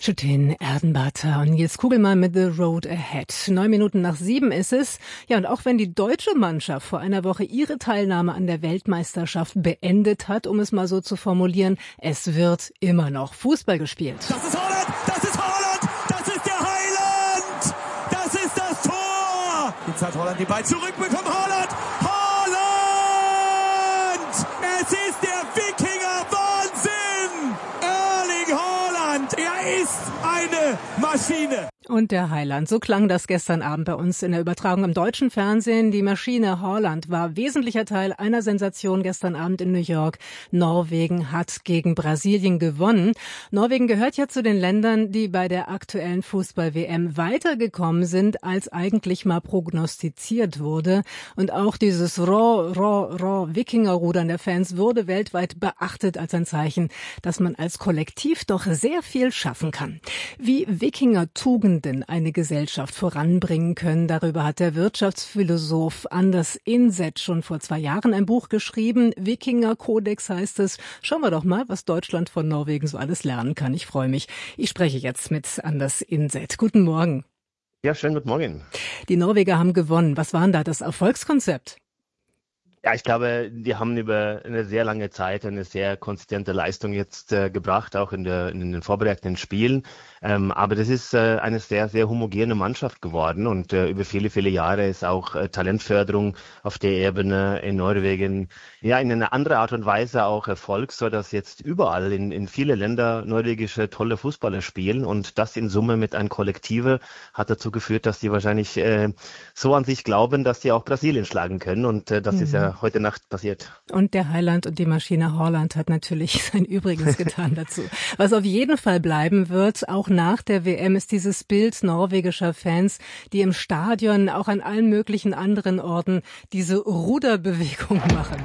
Schüttin, Erdenbater und Nils Kugelmann mit The Road Ahead. 9:09 ist es. Ja, und auch wenn die deutsche Mannschaft vor einer Woche ihre Teilnahme an der Weltmeisterschaft beendet hat, um es mal so zu formulieren, es wird immer noch Fußball gespielt. Das ist Holland! Das ist Holland! Das ist der Heiland! Das ist das Tor! Jetzt hat Holland die Ball zurückbekommen. Holland! Holland! Es ist der Wikinger Wahnsinn! Erling Haaland! Er ist eine Maschine! Und der Heiland, so klang das gestern Abend bei uns in der Übertragung im deutschen Fernsehen. Die Maschine Haaland war wesentlicher Teil einer Sensation gestern Abend in New York. Norwegen hat gegen Brasilien gewonnen. Norwegen gehört ja zu den Ländern, die bei der aktuellen Fußball-WM weitergekommen sind, als eigentlich mal prognostiziert wurde. Und auch dieses Wikingerrudern der Fans wurde weltweit beachtet als ein Zeichen, dass man als Kollektiv doch sehr viel schaffen kann. Wie Wikinger-Tugenden eine Gesellschaft voranbringen können. Darüber hat der Wirtschaftsphilosoph Anders Inset schon vor 2 Jahren ein Buch geschrieben. Wikinger-Kodex heißt es. Schauen wir doch mal, was Deutschland von Norwegen so alles lernen kann. Ich freue mich. Ich spreche jetzt mit Anders Inset. Guten Morgen. Ja, schönen guten Morgen. Die Norweger haben gewonnen. Was war denn da das Erfolgskonzept? Ja, ich glaube, die haben über eine sehr lange Zeit eine sehr konsistente Leistung jetzt gebracht, auch in den vorbereitenden Spielen. Aber das ist eine sehr, sehr homogene Mannschaft geworden und über viele, viele Jahre ist auch Talentförderung auf der Ebene in Norwegen ja in eine andere Art und Weise auch Erfolg, so dass jetzt überall in viele Länder norwegische tolle Fußballer spielen und das in Summe mit einem Kollektive hat dazu geführt, dass die wahrscheinlich so an sich glauben, dass die auch Brasilien schlagen können und das ist ja heute Nacht passiert. Und der Heiland und die Maschine Haaland hat natürlich sein Übriges getan dazu. Was auf jeden Fall bleiben wird, auch nach der WM, ist dieses Bild norwegischer Fans, die im Stadion, auch an allen möglichen anderen Orten, diese Ruderbewegung machen.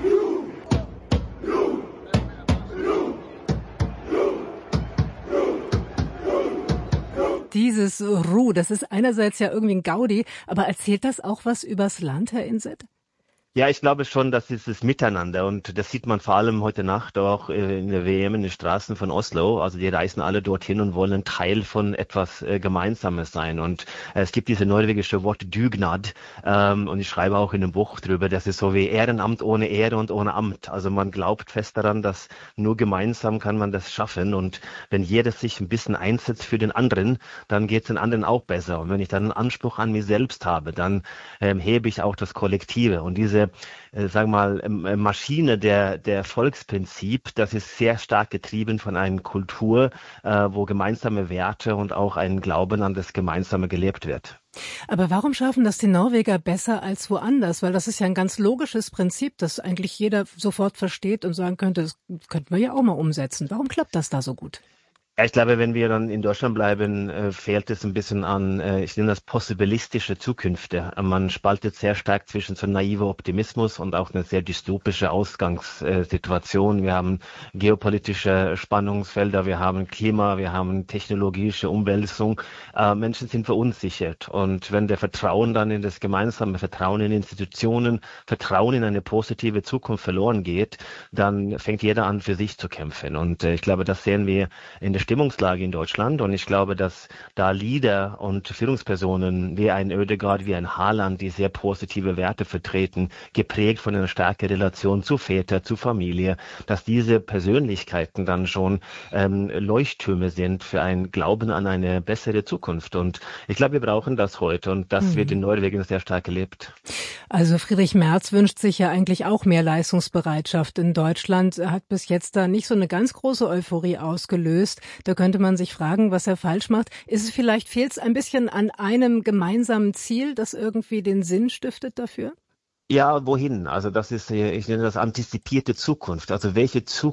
Dieses Ru, das ist einerseits ja irgendwie ein Gaudi, aber erzählt das auch was übers Land, Herr Inset? Ja, ich glaube schon, das ist das Miteinander und das sieht man vor allem heute Nacht auch in der WM in den Straßen von Oslo. Also die reisen alle dorthin und wollen Teil von etwas Gemeinsames sein und es gibt diese norwegische Wort Dugnad und ich schreibe auch in dem Buch drüber, das ist so wie Ehrenamt ohne Ehre und ohne Amt. Also man glaubt fest daran, dass nur gemeinsam kann man das schaffen und wenn jeder sich ein bisschen einsetzt für den anderen, dann geht es den anderen auch besser und wenn ich dann einen Anspruch an mich selbst habe, dann hebe ich auch das Kollektive und diese sagen wir mal, Maschine der Volksprinzip, das ist sehr stark getrieben von einer Kultur, wo gemeinsame Werte und auch ein Glauben an das Gemeinsame gelebt wird. Aber warum schaffen das die Norweger besser als woanders? Weil das ist ja ein ganz logisches Prinzip, das eigentlich jeder sofort versteht und sagen könnte, das könnten wir ja auch mal umsetzen. Warum klappt das da so gut? Ja, ich glaube, wenn wir dann in Deutschland bleiben, fehlt es ein bisschen an, ich nenne das possibilistische Zukünfte. Man spaltet sehr stark zwischen so naiver Optimismus und auch eine sehr dystopische Ausgangssituation. Wir haben geopolitische Spannungsfelder, wir haben Klima, wir haben technologische Umwälzung. Menschen sind verunsichert. Und wenn der Vertrauen dann in das gemeinsame Vertrauen in Institutionen, Vertrauen in eine positive Zukunft verloren geht, dann fängt jeder an, für sich zu kämpfen. Und ich glaube, das sehen wir in der Stimmungslage in Deutschland und ich glaube, dass da Leader und Führungspersonen wie ein Ødegaard, wie ein Haaland, die sehr positive Werte vertreten, geprägt von einer starken Relation zu Väter, zu Familie, dass diese Persönlichkeiten dann schon Leuchttürme sind für ein Glauben an eine bessere Zukunft und ich glaube, wir brauchen das heute und das wird in Norwegen sehr stark gelebt. Also Friedrich Merz wünscht sich ja eigentlich auch mehr Leistungsbereitschaft in Deutschland. Er hat bis jetzt da nicht so eine ganz große Euphorie ausgelöst. Da könnte man sich fragen, was er falsch macht. Fehlt es ein bisschen an einem gemeinsamen Ziel, das irgendwie den Sinn stiftet dafür? Ja, wohin? Also das ist, ich nenne das antizipierte Zukunft. Also welche Zukunft